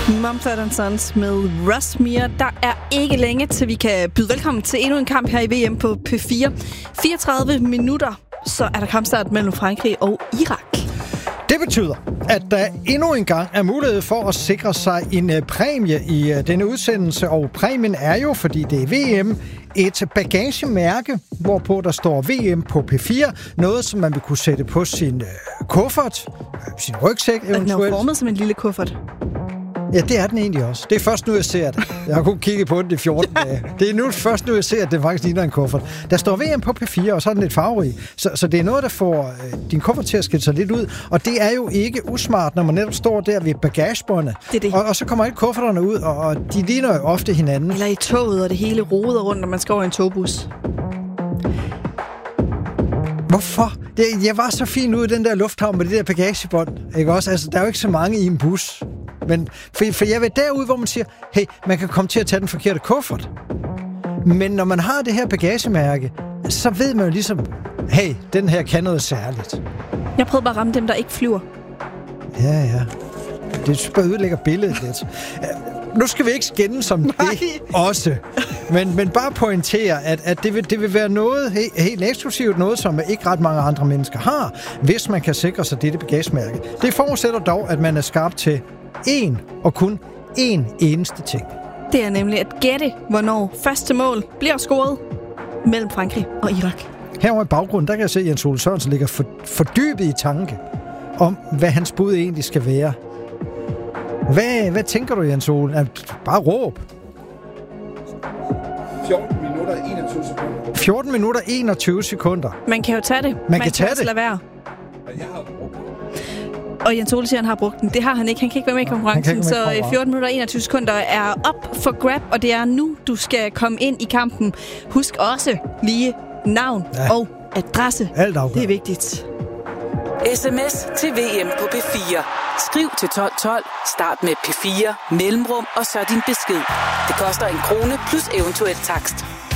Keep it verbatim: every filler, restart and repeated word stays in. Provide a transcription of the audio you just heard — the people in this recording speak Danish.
Mumford and Sons med Rusmere. Der er ikke længe til vi kan byde velkommen til endnu en kamp her i V M på P fire. fireogtredive minutter, så er der kampstart mellem Frankrig og Irak. Det betyder, at der endnu en gang er mulighed for at sikre sig en præmie i denne udsendelse, og præmien er jo, fordi det er V M, et bagagemærke, hvorpå der står V M på P fire. Noget, som man vil kunne sætte på sin øh, kuffert, sin rygsæk eventuelt. Den er formet som en lille kuffert. Ja, det er den egentlig også. Det er først nu, jeg ser det. Jeg har kun kigget på den i fjorten dage. Det er nu først nu, jeg ser, at det faktisk ligner en kuffert. Der står V M på P fire, og så er den lidt farverig. Så, så det er noget, der får øh, din kuffert til at skille sig lidt ud. Og det er jo ikke usmart, når man netop står der ved bagagebåndet. Det er det. Og, og så kommer alle kufferterne ud, og, og de ligner jo ofte hinanden. Eller i toget, og det hele roder rundt, når man skal over en togbus. Hvorfor? Det, jeg var så fin ude i den der lufthavn med det der bagagebånd. Ikke også? Altså, der er jo ikke så mange i en bus. Men for, for jeg vil derude, hvor man siger, hey, man kan komme til at tage den forkerte kuffert. Men når man har det her bagagemærke, så ved man jo ligesom, hey, den her kan noget særligt. Jeg prøvede bare at ramme dem, der ikke flyver. Ja, ja. Det bare ødelægger billedet lidt. Nu skal vi ikke skændes som det også. Men, men bare pointere, at, at det, vil, det vil være noget he, helt eksklusivt, noget som ikke ret mange andre mennesker har, hvis man kan sikre sig dette bagagemærke. Det forudsætter dog, at man er skarp til én og kun én eneste ting. Det er nemlig at gætte, hvornår første mål bliver scoret mellem Frankrig og Irak. Herovre i baggrunden, der kan jeg se, at Jens Ole Sørensen ligger for, fordybet i tanke om, hvad hans bud egentlig skal være. Hvad, hvad tænker du, Jens Ole? Bare råb. fjorten minutter og enogtyve sekunder. fjorten minutter og enogtyve sekunder. Man kan jo tage det. Man, man kan tage det. Lade være. Jeg har brugt den. Og Jens Ole siger, han har brugt den. Det har han ikke. Han kan ikke være med i konkurrencen. Så fjorten minutter og enogtyve sekunder er op for grab, og det er nu, du skal komme ind i kampen. Husk også lige navn ja. og adresse. Alt afgør. Det er vigtigt. sms til V M på P fire. Skriv til tolv tolv, start med P fire, mellemrum og så din besked. Det koster en krone plus eventuel takst.